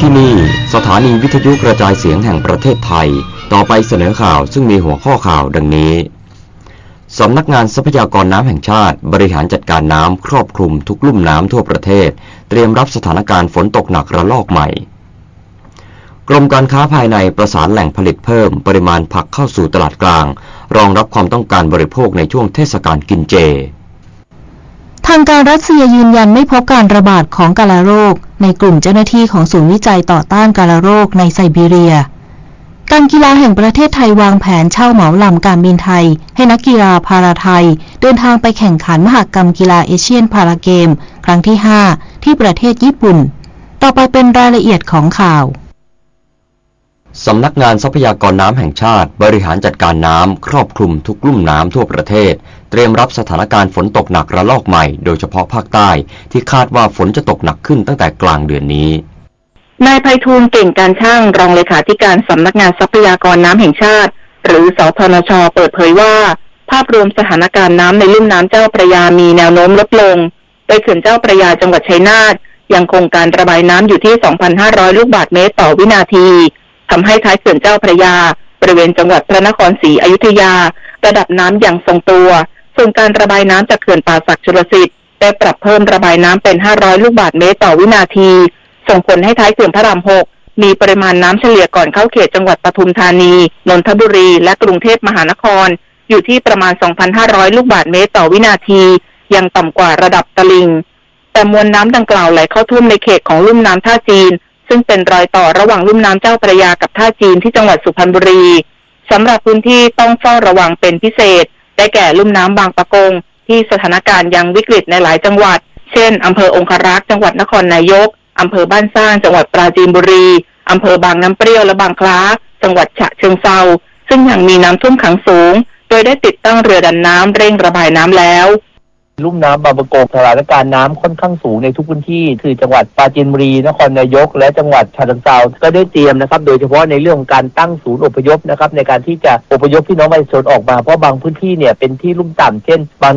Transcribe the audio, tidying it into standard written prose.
ที่นี่สถานีวิทยุกระจายเสียงแห่งประเทศไทยต่อไปเสนอข่าวซึ่งมีหัวข้อข่าวดังนี้สำนักงานทรัพยากรน้ำแห่งชาติบริหารจัดการน้ำครอบคลุมทุกลุ่มน้ำทั่วประเทศเตรียมรับสถานการณ์ฝนตกหนักระลอกใหม่กรมการค้าภายในประสานแหล่งผลิตเพิ่มปริมาณผักเข้าสู่ตลาดกลางรองรับความต้องการบริโภคในช่วงเทศกาลกินเจทางการรัสเซียยืนยันไม่พบการระบาดของกาฬโรคในกลุ่มเจ้าหน้าที่ของศูนย์วิจัยต่อต้านกาฬโรคในไซบีเรียการกีฬาแห่งประเทศไทยวางแผนเช่าเหมาลำการบินไทยให้นักกีฬาพาราไทยเดินทางไปแข่งขันมหกรรมกีฬาเอเชียนพาราเกมครั้งที่ 5 ที่ประเทศญี่ปุ่นต่อไปเป็นรายละเอียดของข่าวสำนักงานทรัพยากรน้ำแห่งชาติบริหารจัดการน้ำครอบคลุมทุกลุ่มน้ำทั่วประเทศเตรียมรับสถานการณ์ฝนตกหนักระลอกใหม่โดยเฉพาะภาคใต้ที่คาดว่าฝนจะตกหนักขึ้นตั้งแต่กลางเดือนนี้นายไพฑูรย์เก่งการช่างรองเลขาธิการสำนักงานทรัพยากรน้ำแห่งชาติหรือสธนช.เปิดเผยว่าภาพรวมสถานการณ์น้ำในลุ่มน้ำเจ้าพระยามีแนวโน้มลดลงโดยเขื่อนเจ้าพระยาจังหวัดชัยนาทยังคงการระบายน้ำอยู่ที่ 2,500 ลูกบาศก์เมตรต่อวินาทีทำให้ท้ายเขื่อนเจ้าพระยาบริเวณจังหวัดพระนครศรีอยุธยาระดับน้ำยังทรงตัวส่วนการระบายน้ำจากเขื่อนป่าสักชลสิทธิ์ได้ปรับเพิ่มระบายน้ำเป็น500ลูกบาศก์เมตรต่อวินาทีส่งผลให้ท้ายเขื่อนพระราม 6มีปริมาณน้ำเฉลี่ยก่อนเข้าเขตจังหวัดปทุมธานีนนทบุรีและกรุงเทพมหานครอยู่ที่ประมาณ 2,500 ลูกบาศก์เมตรต่อวินาทียังต่ำกว่าระดับตลิ่งแต่มวลน้ำดังกล่าวไหลเข้าท่วมในเขตของลุ่มน้ำท่าจีนซึ่งเป็นรอยต่อระหว่างลุ่มน้ำเจ้าพระยากับท่าจีนที่จังหวัดสุพรรณบุรีสำหรับพื้นที่ต้องเฝ้าระวังเป็นพิเศษได้แก่ลุ่มน้ำบางปะกงที่สถานการณ์ยังวิกฤตในหลายจังหวัดเช่นอำเภอองครักษ์จังหวัดนครนายกอำเภอบ้านสร้างจังหวัดปราจีนบุรีอำเภอบางน้ำเปรี้ยวและบางคล้าจังหวัดฉะเชิงเทราซึ่งยังมีน้ำท่วมขังสูงโดยได้ติดตั้งเรือดันน้ำเร่งระบายน้ำแล้วลุ่มน้ำบางปะกงสถานการณ์น้ำค่อนข้างสูงในทุกพื้นที่คือจังหวัดปราจีนบุรีนครนายกและจังหวัดฉะเชิงเทราก็ได้เตรียมนะครับโดยเฉพาะในเรื่องของการตั้งศูนย์อพยพนะครับในการที่จะอพยพพี่น้องประชาชนออกมาเพราะบางพื้นที่เนี่ยเป็นที่ลุ่มต่ำเช่นบาง